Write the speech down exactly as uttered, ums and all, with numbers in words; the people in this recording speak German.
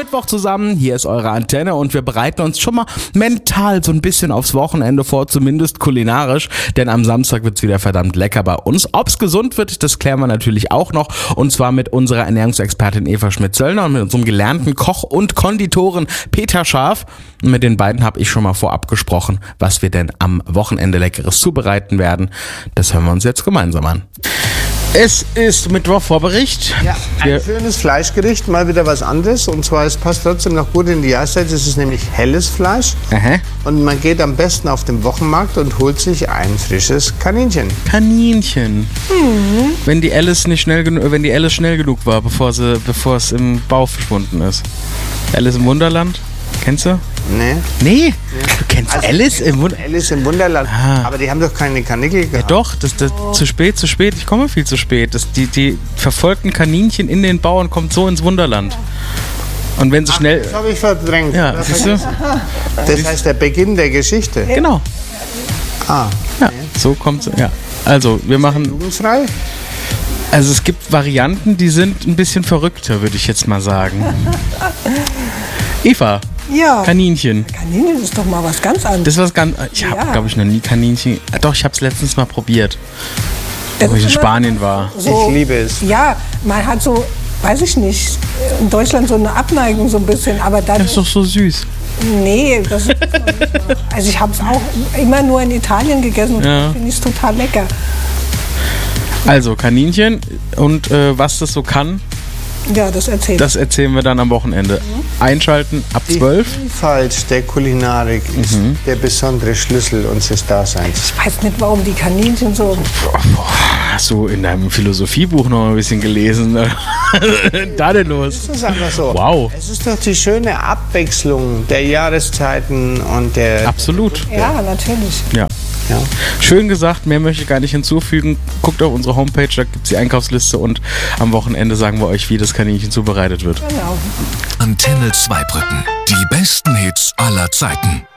Mittwoch zusammen, hier ist eure Antenne und wir bereiten uns schon mal mental so ein bisschen aufs Wochenende vor, zumindest kulinarisch, denn am Samstag wird's wieder verdammt lecker bei uns. Ob's gesund wird, das klären wir natürlich auch noch und zwar mit unserer Ernährungsexpertin Eva Schmidt-Zöllner und mit unserem gelernten Koch und Konditoren Peter Scharf. Und mit den beiden habe ich schon mal vorab gesprochen, was wir denn am Wochenende Leckeres zubereiten werden. Das hören wir uns jetzt gemeinsam an. Es ist Mittwoch Vorbericht. Ja, ein wir schönes Fleischgericht, mal wieder was anderes. Und zwar, es passt trotzdem noch gut in die Jahreszeit. Es ist nämlich helles Fleisch. Aha. Und man geht am besten auf den Wochenmarkt und holt sich ein frisches Kaninchen. Kaninchen. Mhm. Wenn die Alice nicht schnell genug, wenn die Alice schnell genug war, bevor sie, bevor es im Bauch verschwunden ist. Alice im Wunderland. Kennst du? Nee. Nee? Ja. Du kennst also Alice im Wunderland? Alice im Wunderland. Ah. Aber die haben doch keine Kanickel gehabt. Ja doch, das, das, oh. zu spät, zu spät. Ich komme viel zu spät. Das, die, die verfolgten Kaninchen in den Bau und kommt so ins Wunderland. Und wenn sie Ach, schnell... Das habe ich verdrängt. Ja, siehst du? Das heißt der Beginn der Geschichte. Genau. Ah. Ja, so kommt es. Ja. Also, wir machen... Jugendfrei? Also es gibt Varianten, die sind ein bisschen verrückter, würde ich jetzt mal sagen. Eva. Ja. Kaninchen. Kaninchen ist doch mal was ganz anderes. Das ist was ganz. Ich habe, ja. glaube ich, noch nie Kaninchen. Doch, ich habe es letztens mal probiert. Wo ich in Spanien war. So, ich liebe es. Ja, man hat so, weiß ich nicht, in Deutschland so eine Abneigung so ein bisschen, aber dann. Das ist doch so süß. Nee, das ist also ich habe es auch immer nur in Italien gegessen und ja. finde ich es total lecker. Also Kaninchen und äh, was das so kann. Ja, das erzählen. Das erzählen wir dann am Wochenende. Mhm. Einschalten ab zwölf. Die Vielfalt der Kulinarik ist mhm. der besondere Schlüssel unseres Daseins. Ich weiß nicht, warum die Kaninchen so... Hast du in deinem Philosophiebuch noch ein bisschen gelesen? Da denn los? Das ist einfach so. Wow. Es ist doch die schöne Abwechslung der Jahreszeiten und der... Absolut. Ja, natürlich. Ja. Ja. Schön gesagt, mehr möchte ich gar nicht hinzufügen. Guckt auf unsere Homepage, da gibt es die Einkaufsliste und am Wochenende sagen wir euch, wie das Kaninchen zubereitet wird. Genau. Antenne Zweibrücken. Die besten Hits aller Zeiten.